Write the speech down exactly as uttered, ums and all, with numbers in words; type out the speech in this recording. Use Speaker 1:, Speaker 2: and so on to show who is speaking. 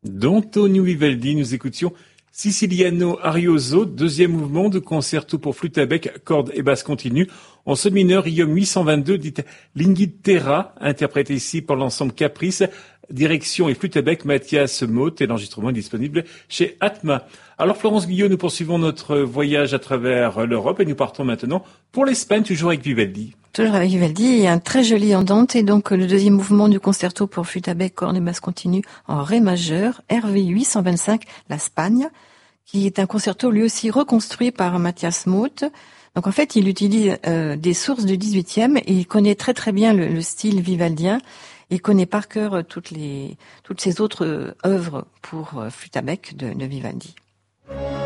Speaker 1: D'Antonio Vivaldi, nous écoutions Siciliano Arioso, deuxième mouvement de concerto pour flûte à bec, cordes et basse continue, en sol mineur, I O M huit cent vingt-deux, dite L'Inghilterra, interprété ici par l'ensemble Caprice, direction et flûte à bec, Mathias Moth, et l'enregistrement est disponible chez Atma. Alors Florence Guillot, nous poursuivons notre voyage à travers l'Europe et nous partons maintenant pour l'Espagne, toujours avec Vivaldi.
Speaker 2: Toujours avec Vivaldi, il y a un très joli andante et donc le deuxième mouvement du concerto pour flûte à bec, cordes et basse continue en ré majeur, R V huit cent vingt-cinq, la Spagne, qui est un concerto lui aussi reconstruit par Mathias Moth. Donc en fait, il utilise euh, des sources du dix-huitième et il connaît très très bien le, le style vivaldien. Il connaît par cœur toutes les toutes ses autres œuvres pour flûte à bec de, de Vivaldi.